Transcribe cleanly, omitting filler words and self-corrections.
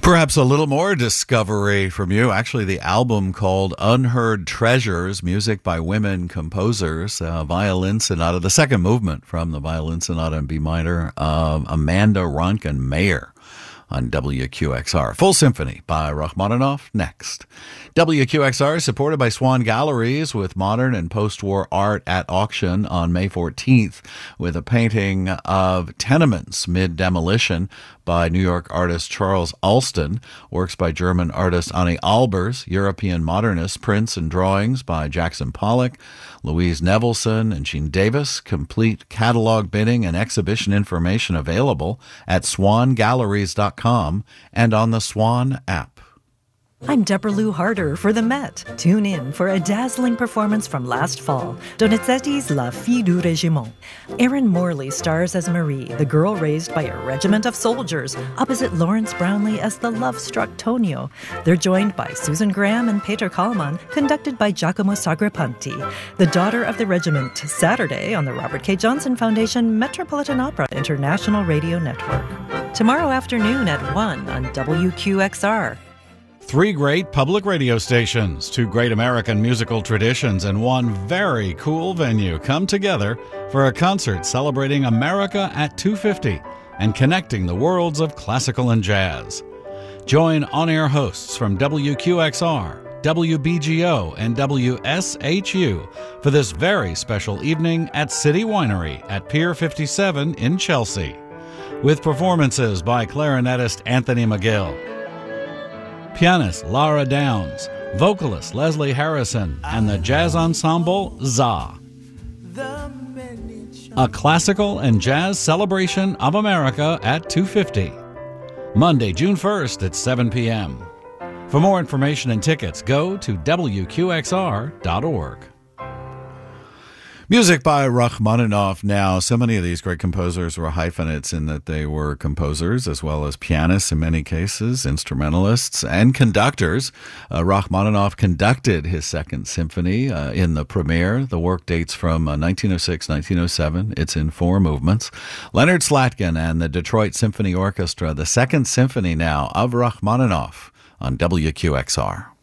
Perhaps a little more discovery from you. Actually, the album called Unheard Treasures, music by women composers, violin sonata, the second movement from the violin sonata in B minor, Amanda Ronkin-Mayer on WQXR. Full Symphony by Rachmaninoff next. WQXR is supported by Swan Galleries with modern and post-war art at auction on May 14th with a painting of Tenements Mid-Demolition by New York artist Charles Alston, works by German artist Annie Albers, European modernist prints and drawings by Jackson Pollock, Louise Nevelson, and Jean Davis. Complete catalog bidding and exhibition information available at swangalleries.com and on the Swan app. I'm Deborah Lou Harder for the Met. Tune in for a dazzling performance from last fall, Donizetti's La Fille du Régiment. Erin Morley stars as Marie, the girl raised by a regiment of soldiers, opposite Lawrence Brownlee as the love-struck Tonio. They're joined by Susan Graham and Peter Kallman, conducted by Giacomo Sagrapanti. The Daughter of the Regiment, Saturday on the Robert K. Johnson Foundation Metropolitan Opera International Radio Network. Tomorrow afternoon at 1 on WQXR. Three great public radio stations, two great American musical traditions, and one very cool venue come together for a concert celebrating America at 250 and connecting the worlds of classical and jazz. Join on-air hosts from WQXR, WBGO, and WSHU for this very special evening at City Winery at Pier 57 in Chelsea, with performances by clarinetist Anthony McGill, pianist Lara Downs, vocalist Leslie Harrison, and the jazz ensemble ZA. A classical and jazz celebration of America at 250. Monday, June 1st at 7 p.m. For more information and tickets, go to WQXR.org. Music by Rachmaninoff now. So many of these great composers were hyphenates in that they were composers as well as pianists in many cases, instrumentalists, and conductors. Rachmaninoff conducted his Second Symphony in the premiere. The work dates from 1906, 1907. It's in 4 movements. Leonard Slatkin and the Detroit Symphony Orchestra, the Second Symphony now of Rachmaninoff on WQXR.